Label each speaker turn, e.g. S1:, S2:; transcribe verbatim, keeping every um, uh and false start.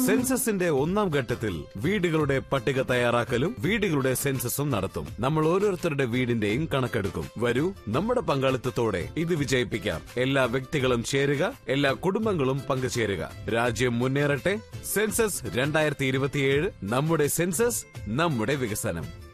S1: സെൻസസിന്റെ ഒന്നാം ഘട്ടത്തിൽ വീടുകളുടെ പട്ടിക തയ്യാറാക്കലും വീടുകളുടെ സെൻസസും നടത്തും. നമ്മൾ ഓരോരുത്തരുടെ വീടിന്റെയും കണക്കെടുക്കും. വരൂ, നമ്മുടെ പങ്കാളിത്തത്തോടെ ഇത് വിജയിപ്പിക്കാം. എല്ലാ വ്യക്തികളും ചേരുക, എല്ലാ കുടുംബങ്ങളും പങ്കുചേരുക. രാജ്യം മുന്നേറട്ടെ. സെൻസസ് രണ്ടായിരത്തി ഇരുപത്തിയേഴ്. നമ്മുടെ സെൻസസ്, നമ്മുടെ വികസനം.